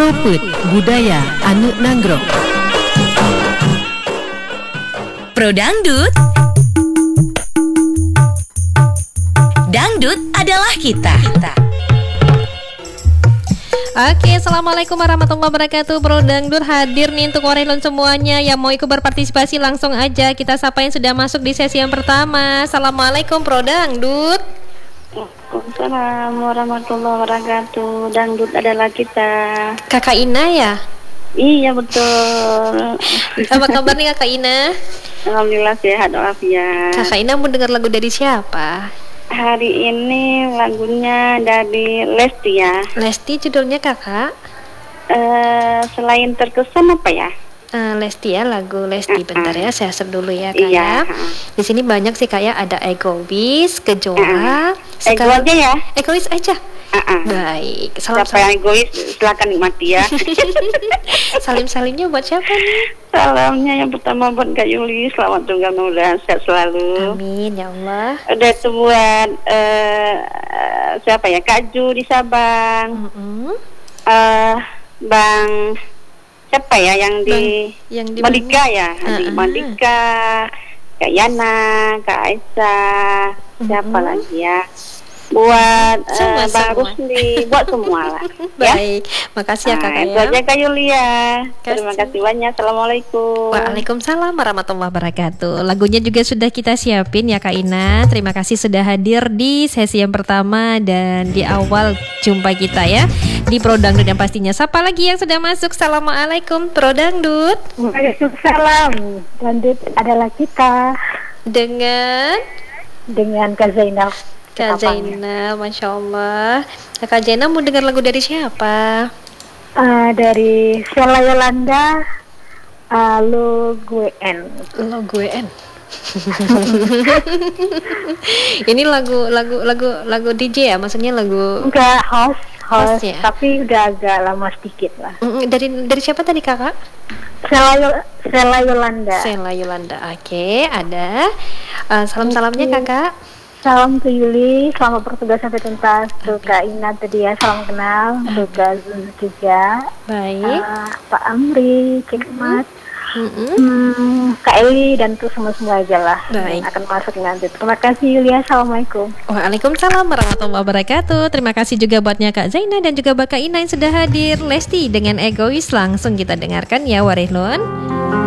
Propet Budaya Anu Nanggrok. Pro Dangdut. Dangdut adalah kita. Oke, assalamualaikum warahmatullahi wabarakatuh. Pro Dangdut hadir nih untuk Warelon semuanya yang mau ikut berpartisipasi. Langsung aja kita sapa yang sudah masuk di sesi yang pertama. Assalamualaikum Pro Dangdut. Waalaikumsalam warahmatullahi wabarakatuh. Dangdut adalah kita. Kakak Ina ya? Iya betul. Apa kabar nih Kakak Ina? Alhamdulillah sehat walafiat. Kakak Ina mau dengar lagu dari siapa? Hari ini lagunya dari Lesti ya. Lesti judulnya kakak? Selain terkesan apa ya? Lesti ya, lagu Lesti. Bentar ya, saya search dulu ya Kak Iya. ya. Di sini banyak sih kayak ada egois, kejoa. Ego aja ya. Egois aja. Baik. Siapa yang egois silakan nikmati ya. Salim-salimnya buat siapa nih? Salamnya yang pertama buat Kak Yuli. Selamat tunggal mudah sehat selalu. Amin ya Allah. Udah itu buat siapa ya? Kak Ju di Sabang. Bang siapa ya yang di Madika ya? Di Madika, Kak Yana, Kak Aisyah, siapa lagi ya? Buat Bang Rusli, buat semua lah. Baik, makasih ya Kakak itu ya. aja Kak Yulia. Terima kasih banyak. Assalamualaikum. Waalaikumsalam warahmatullahi wabarakatuh. Lagunya juga sudah kita siapin ya Kak Ina. Terima kasih sudah hadir di sesi yang pertama dan di awal jumpa kita ya di Pro Dangdut yang pastinya. Siapa lagi yang sudah masuk? Assalamualaikum Pro Dangdut. Waalaikumsalam. Dangdut adalah kita Dengan Kak Zainal. Kak Zainal, Masya Allah. Kak Zainal mau dengar lagu dari siapa? Dari Sheila Yolanda, Lo Gue N. Ini lagu DJ ya, maksudnya lagu Enggak, host ya? Tapi udah agak lama sedikit lah. Dari siapa tadi kakak? Sheila Yolanda. Sheila Yolanda. Oke, ada salam-salamnya kakak. Salam ke Yuli, selamat bertugas sampai tuntas. Untuk Kak Ina tadi ya, salam kenal. Untuk Kak Zul juga. Baik. Pak Amri, Cikmat, Kak Eli, dan tuh semua aja lah. Baik. Akan masuk nanti. Terima kasih Yulia, assalamualaikum. Waalaikumsalam warahmatullahi wabarakatuh. Terima kasih juga buatnya Kak Zaina dan juga Kak Ina yang sudah hadir. Lesti dengan egois langsung kita dengarkan ya Warehlon.